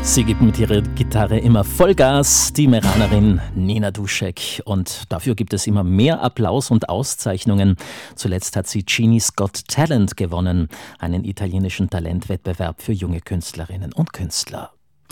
Sie gibt mit ihrer Gitarre immer Vollgas, die Meranerin Nina Duschek. Und dafür gibt es immer mehr Applaus und Auszeichnungen. Zuletzt hat sie Genie's Got Talent gewonnen, einen italienischen Talentwettbewerb für junge Künstlerinnen und Künstler.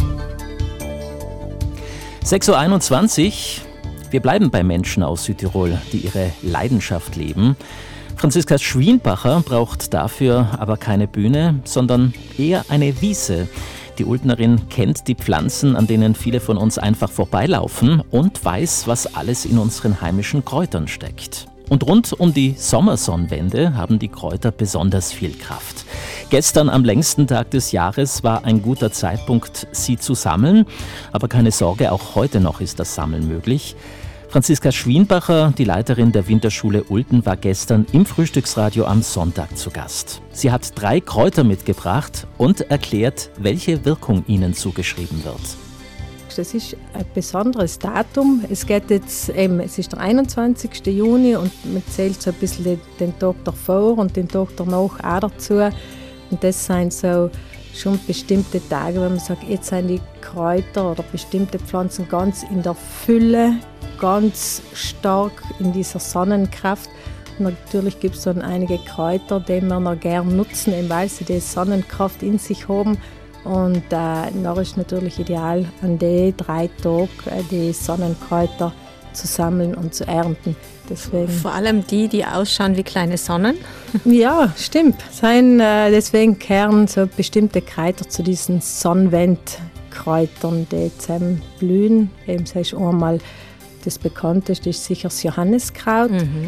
6.21 Uhr. Wir bleiben bei Menschen aus Südtirol, die ihre Leidenschaft leben. Franziska Schwienbacher braucht dafür aber keine Bühne, sondern eher eine Wiese. Die Ultnerin kennt die Pflanzen, an denen viele von uns einfach vorbeilaufen und weiß, was alles in unseren heimischen Kräutern steckt. Und rund um die Sommersonnenwende haben die Kräuter besonders viel Kraft. Gestern am längsten Tag des Jahres war ein guter Zeitpunkt, sie zu sammeln. Aber keine Sorge, auch heute noch ist das Sammeln möglich. Franziska Schwienbacher, die Leiterin der Winterschule Ulten, war gestern im Frühstücksradio am Sonntag zu Gast. Sie hat 3 Kräuter mitgebracht und erklärt, welche Wirkung ihnen zugeschrieben wird. Das ist ein besonderes Datum. Es ist der 21. Juni und man zählt so ein bisschen den Tag davor und den Tag danach auch dazu. Und das sind so schon bestimmte Tage, wenn man sagt, jetzt sind die Kräuter oder bestimmte Pflanzen ganz in der Fülle, ganz stark in dieser Sonnenkraft. Und natürlich gibt es dann einige Kräuter, die wir noch gerne nutzen, weil sie die Sonnenkraft in sich haben. Und dann ist natürlich ideal, an den 3 Tagen die Sonnenkräuter zu sammeln und zu ernten. Deswegen. Vor allem die ausschauen wie kleine Sonnen. Ja, stimmt. Deswegen gehören so bestimmte Kräuter zu diesen Sonnenwendkräutern, die zusammen blühen. Eben sagst du einmal, das bekannteste ist sicher das Johanniskraut,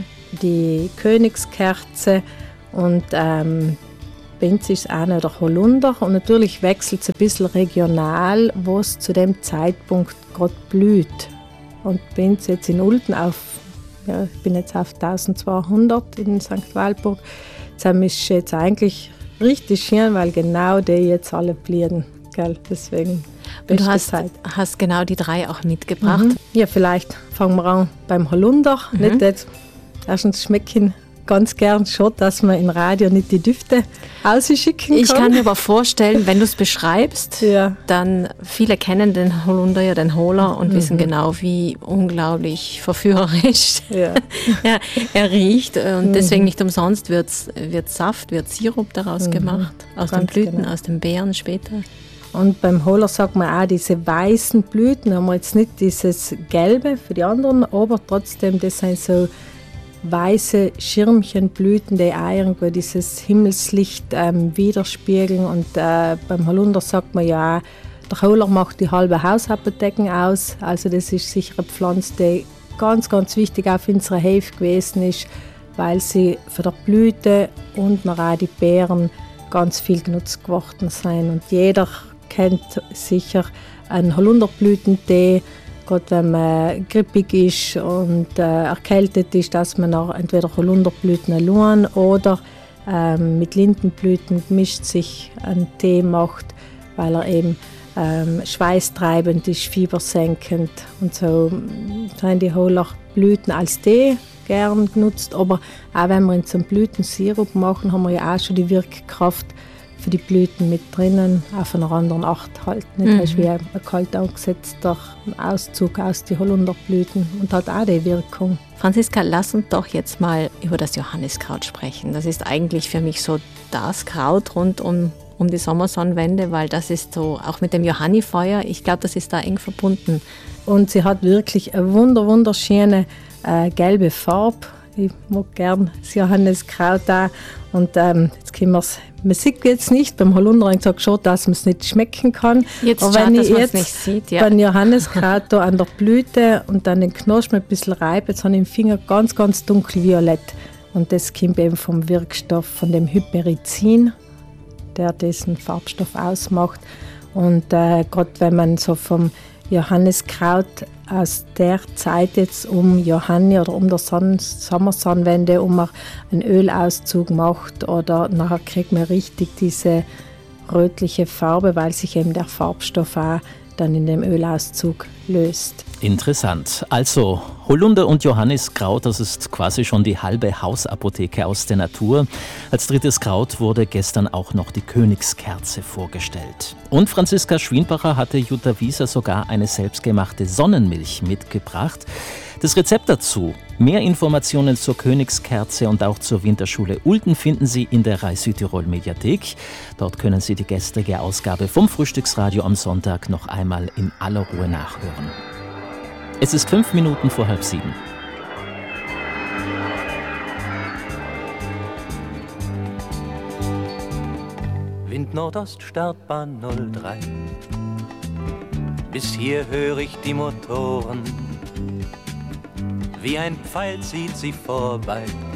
die Königskerze und bei uns ist es auch noch der Holunder. Und natürlich wechselt es ein bisschen regional, wo es zu dem Zeitpunkt gerade blüht. Und bei uns jetzt in Ulten ich bin jetzt auf 1200 in St. Walburg. Das ist jetzt eigentlich richtig schön, weil genau die jetzt alle blühen. Gell? Deswegen und du hast genau die 3 auch mitgebracht. Ja, vielleicht fangen wir an beim Holunder. Nicht jetzt, erstens schmecken ganz gern schon, dass man im Radio nicht die Düfte ausschicken kann. Ich kann mir aber vorstellen, wenn du es beschreibst, dann viele kennen den Holunder, ja den Hohler und wissen genau, wie unglaublich verführerisch er riecht. Und deswegen nicht umsonst wird Saft, wird Sirup daraus gemacht, aus den Blüten, aus den Beeren später. Und beim Hohler sagt man auch, diese weißen Blüten, haben wir jetzt nicht dieses Gelbe für die anderen, aber trotzdem, das sind so weiße Schirmchenblüten, die auch irgendwo dieses Himmelslicht widerspiegeln. Und beim Holunder sagt man ja, der Hohler macht die halbe Hausapotheken aus. Also das ist sicher eine Pflanze, die ganz, ganz wichtig auch für unsere Hefe gewesen ist, weil sie für die Blüte und noch auch die Beeren ganz viel genutzt geworden sind. Und jeder kennt sicher einen Holunderblütentee, gerade wenn man grippig ist und erkältet ist, dass man auch entweder Holunderblüten allein oder mit Lindenblüten gemischt sich einen Tee macht, weil er eben schweißtreibend ist, fiebersenkend. Und so sind die Hohlerblüten als Tee gern genutzt. Aber auch wenn wir ihn zum Blütensirup machen, haben wir ja auch schon die Wirkkraft für die Blüten mit drinnen, auf einer anderen Art halt. Nicht? Das ist wie ein kalt angesetzter Auszug aus den Holunderblüten und hat auch die Wirkung. Franziska, lass uns doch jetzt mal über das Johanniskraut sprechen. Das ist eigentlich für mich so das Kraut rund um die Sommersonnenwende, weil das ist so, auch mit dem Johannifeuer, ich glaube, das ist da eng verbunden. Und sie hat wirklich eine wunderschöne gelbe Farbe. Ich mag gern das Johanniskraut auch. Und jetzt können man sieht jetzt nicht, beim Holunder habe ich gesagt schon, dass man es nicht schmecken kann. Jetzt aber schaut, wenn dass ich man jetzt es nicht sieht, ja. beim Johanniskraut da an der Blüte und dann den Knospen ein bisschen reibe, jetzt habe ich im Finger ganz, ganz dunkelviolett. Und das kommt eben vom Wirkstoff, von dem Hyperizin, der diesen Farbstoff ausmacht. Und gerade wenn man so vom Johanniskraut aus der Zeit jetzt um Johanni oder um der Sommersonnenwende, man einen Ölauszug macht oder nachher kriegt man richtig diese rötliche Farbe, weil sich eben der Farbstoff auch dann in dem Ölauszug löst. Interessant. Also Holunder und Johanniskraut, das ist quasi schon die halbe Hausapotheke aus der Natur. Als drittes Kraut wurde gestern auch noch die Königskerze vorgestellt. Und Franziska Schwienbacher hatte Jutta Wieser sogar eine selbstgemachte Sonnenmilch mitgebracht. Das Rezept dazu, mehr Informationen zur Königskerze und auch zur Winterschule Ulten finden Sie in der Rai Südtirol Mediathek. Dort können Sie die gestrige Ausgabe vom Frühstücksradio am Sonntag noch einmal in aller Ruhe nachhören. Es ist 5 Minuten vor 6:30. Wind Nordost, Startbahn 03. Bis hier höre ich die Motoren. Wie ein Pfeil zieht sie vorbei.